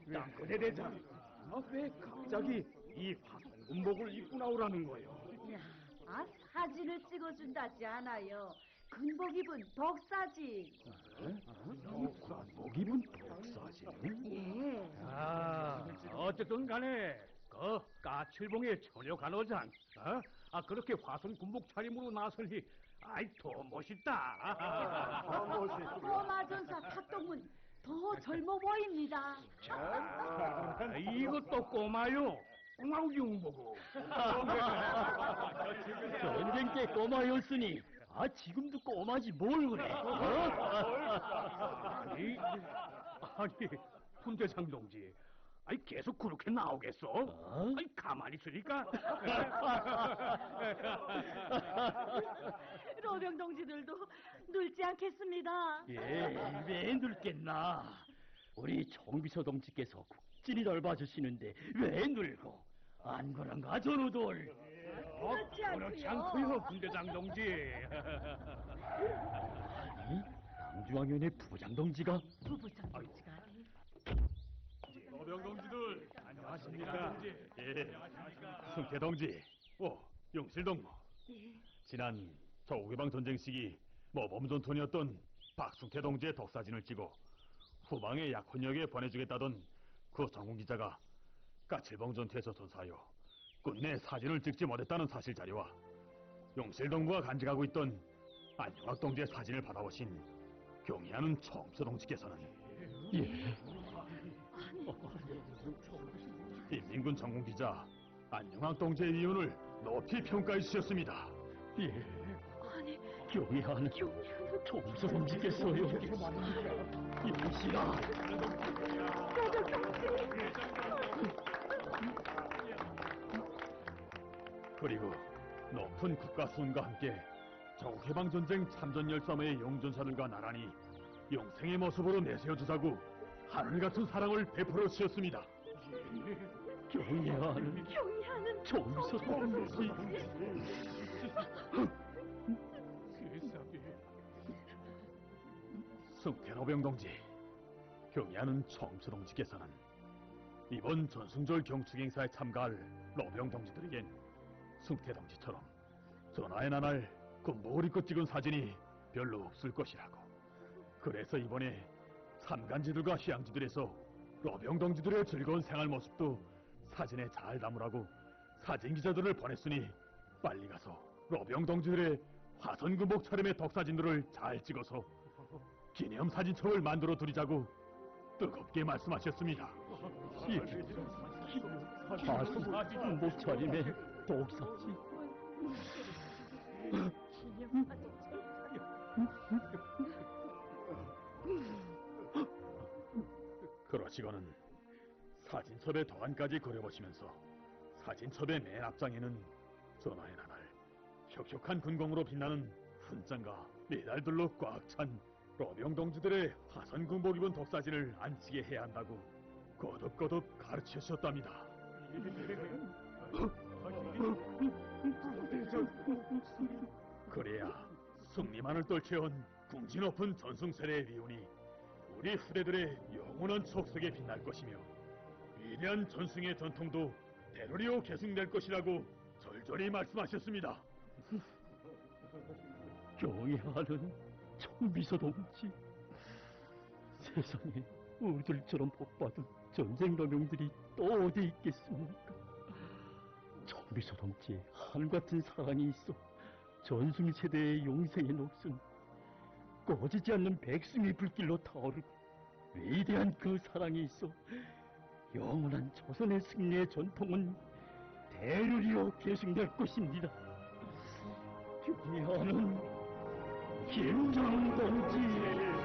땅끝의 대장, 왜 갑자기 이 화성군복을 입고 나오라는 거요? 사진을 찍어준다지 않아요. 군복 입은 덕사진. 군복 입은 덕사진? 예. 어쨌든 간에 그 까칠봉의 처녀 간호장, 그렇게 화성군복 차림으로 나서니 더 멋있다. 꼬마전사 탁동은 더 젊어 보입니다. 이것도 꼬마요. 꼬마용보고. 전쟁 때 꼬마였으니 지금도 꼬마지 뭘 그래? 아니 훈대장 동지, 계속 그렇게 나오겠어? 가만히 있으니까. 로병 동지들도 늙지 않겠습니다. 왜 늙겠나? 우리 총비서 동지께서 국진이 넓어주시는데 왜 늙어? 안 그런가 전우들? 그렇지 않고요, 군대장 동지. 아니, 남중앙위원회 부부장 동지가? 부부장 동지가? 로병 동지들 안녕하십니까? 승태 동지, 용실 동무. 지난 저우개방 전쟁 시기 모범전투원이었던 박승태 동지의 덕사진을 찍어 후방의 약혼역에 보내주겠다던 그 전군 기자가 까칠봉 전투에서 전사하여 끝내 사진을 찍지 못했다는 사실 자료와 용실 동무가 간직하고 있던 안영학 동지의 사진을 받아오신 경의하는 총비서 동지께서는 인민군 전군 기자 안영학 동지의 위훈을 높이 평가해 주셨습니다. 아니, 경의하는 총비서 동지께서요. 용실아. 그리고 높은 국가 수운과 함께 저국해방전쟁 참전 열사의 용전사들과 나란히 영생의 모습으로 내세워주자고 하늘같은 사랑을 베풀어 주셨습니다. 경의하는 총비서 동지. 승태로병 동지, 경의하는 총비서 동지께서는 이번 전승절 경축행사에 참가할 로병 동지들에겐 승태 동지처럼 전하의 나날 군복을 입고 찍은 사진이 별로 없을 것이라고. 그래서 이번에 참관지들과 휴양지들에서 로병 동지들의 즐거운 생활 모습도 사진에 잘 담으라고 사진 기자들을 보냈으니 빨리 가서 로병 동지들의 화선군복 차림의 덕사진들을 잘 찍어서 기념사진첩을 만들어 드리자고 뜨겁게 말씀하셨습니다. 화선군복 차림의 덕사진. 그러시고는 사진첩의 도안까지 그려보시면서 사진첩의 맨 앞장에는 전하의 나날 혁혁한 군공으로 빛나는 훈장과 메달들로 꽉 찬 로병 동지들의 화선군복 입은 덕사진을 안치게 해야 한다고 거듭거듭 가르쳐 주셨답니다. 그래야 승리만을 떨쳐온 궁지 높은 전승세례의 위훈이 우리 후대들의 영원한 추억 속에 빛날 것이며 위대한 전승의 전통도 대로리오 계승될 것이라고 절절히 말씀하셨습니다. 경의하는 총비서 동지, 세상에 우리들처럼 복받은 전쟁 로병들이 또 어디 있겠습니까? 총비서 동지의 한같은 사랑이 있어 전승세대의 용생의 녹슨 꺼지지 않는 백승의 불길로 타오르고 위대한 그 사랑이 있어 영원한 조선의 승리의 전통은 대르리어 계승될 것입니다. 경의하는 김정동지.